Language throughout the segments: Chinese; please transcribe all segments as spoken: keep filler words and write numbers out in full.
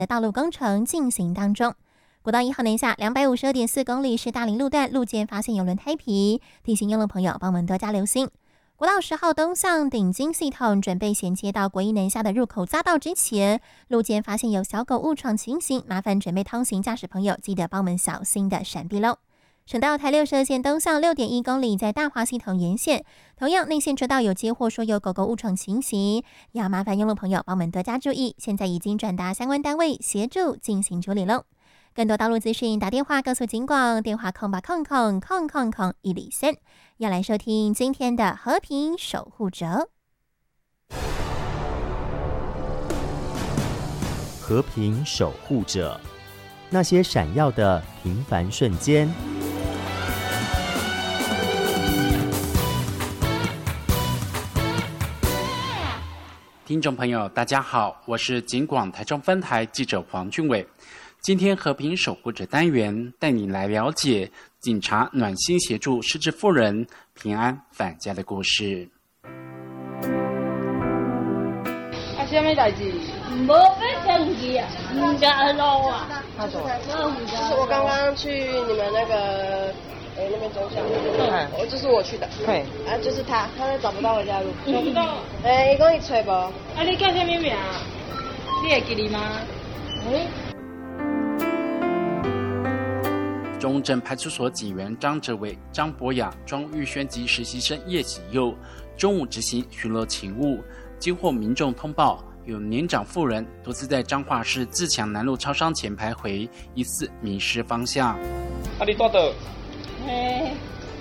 的道路工程进行当中。国道一号南下两百五十二点四公里是大林路段，路肩发现有轮胎皮，地形用路朋友帮我们多加留心。国道十号东向顶金系统准备衔接到国一南下的入口匝道之前，路肩发现有小狗误闯情形，麻烦准备通行驾驶朋友记得帮我们小心的闪避喽。省道台六十二线东向六点一公里，在大华系统沿线，同样内线车道有接获说有狗狗误闯情形，要麻烦用路朋友帮我们多加注意，现在已经转达相关单位协助进行处理喽。更多道路资讯，打电话告诉警广，电话空八空空空空空一里三。要来收听今天的和平守护者。 和平守护者，那些闪耀的平凡瞬间。 听众朋友，大家好，我是警广台中分台记者黄俊伟。今天和平守护者单元带你来了解警察暖心协助失智妇人平安返家的故事。 啊，什么代志？ 无要生气啊，唔加路啊。 他怎么？ 就是我刚刚去你们那个，哎那边中小， 嗯， 我就是我去的。 对。 啊，就是他，他找不到回家路。 找不到。 哎，伊讲伊找无。 啊，你叫什么名？你会记哩吗？ 哎。 中正派出所警员张哲伟、张博雅、庄玉轩及实习生叶喜佑中午执行巡逻勤务，接获民众通报，有年长妇人独自在彰化市自强南路超商前徘徊，疑似迷失方向。 啊，你住倒？ 嘿，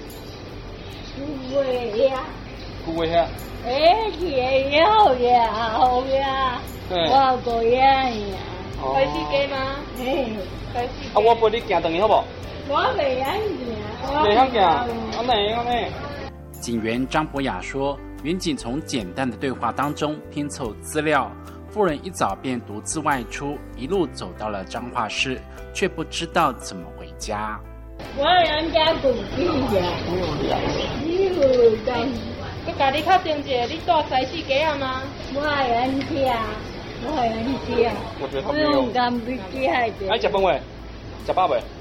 有诶呀。 有诶遐？ 诶，是会晓呀，好呀。我个呀呀。 开司机吗？ 嘿。 啊，我陪你行转去好不？ 我袂晓行， 袂晓行，安尼安尼。 警员张博雅说，员警从简单的对话当中拼凑资料，妇人一早便独自外出，一路走到了彰化市，却不知道怎么回家。 我人家古迹呀，你有干？ 佮家己确定者，你住西市街啊吗？ 我人家，我人家。 我觉得他没有。我用干飞机海的。 哎，食饭未？食饱未？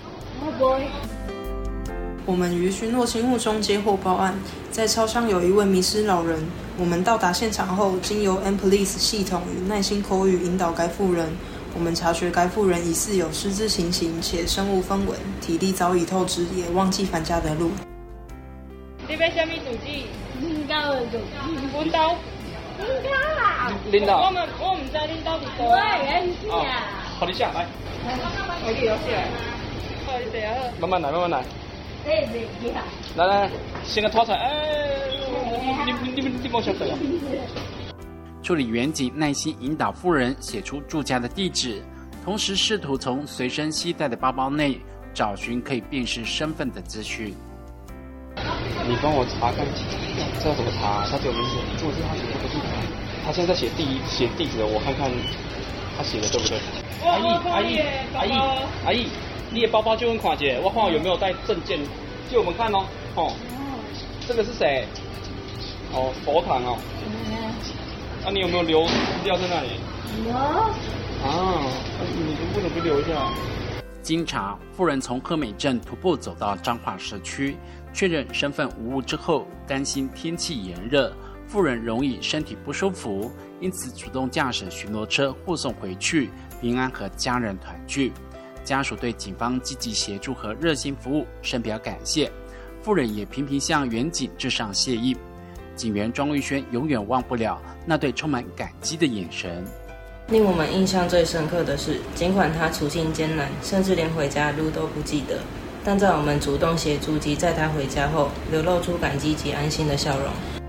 我们于巡逻勤务中接获报案，在超商有一位迷失老人。我们到达现场后，经由 M Police 系统与耐心口语引导该妇人。我们查询该妇人疑似有失智情形，且身无分文，体力早已透支，也忘记返家的路。 你要什么住址？ 恁家的住址。 阮家。 恁家啊？ 恁家。我们我唔知恁家伫倒。 我认识啊。 好，你下来。我记下来。好，你坐好。慢慢来，慢慢来。 哎，袂记啊。 来来，先个拖出来。哎，你你你你莫小嘴啊！ 处理员警耐心引导妇人写出住家的地址，同时试图从随身携带的包包内找寻可以辨识身份的资讯。 你帮我查看，这要怎么查？他只有名字，这我知道他写这个地址。他现在在写地写地址，我看看他写的对不对？阿姨阿姨阿姨阿姨，你的包包借我们看一下，我看有没有带证件，借我们看哦。哦，这个是谁？哦，佛堂哦。啊，你有没有留资料在那里？ 有。 啊，你为什么不留一下？ 经查，妇人从柯美镇徒步走到彰化市区，确认身份无误之后，担心天气炎热，妇人容易身体不舒服，因此主动驾驶巡逻车护送回去，平安和家人团聚。家属对警方积极协助和热心服务深表感谢，妇人也频频向员警致上谢意。警员庄玉轩永远忘不了那对充满感激的眼神。 令我们印象最深刻的是，尽管他处境艰难，甚至连回家的路都不记得，但在我们主动协助及载他回家后，流露出感激及安心的笑容。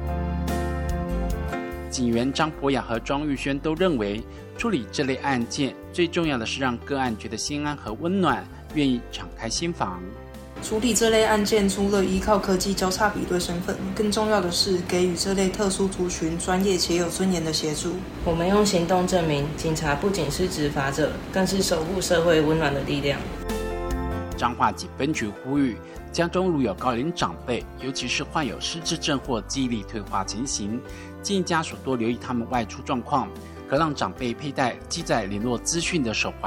警员张博雅和庄玉轩都认为，处理这类案件最重要的是让个案觉得心安和温暖，愿意敞开心房。 处理这类案件，除了依靠科技交叉比对身份，更重要的是给予这类特殊族群专业且有尊严的协助。我们用行动证明，警察不仅是执法者，更是守护社会温暖的力量。 彰化警分局呼吁，家中如有高龄长辈，尤其是患有失智症或记忆力退化情形，建议家属多留意他们外出状况，可让长辈佩戴记载联络资讯的手环。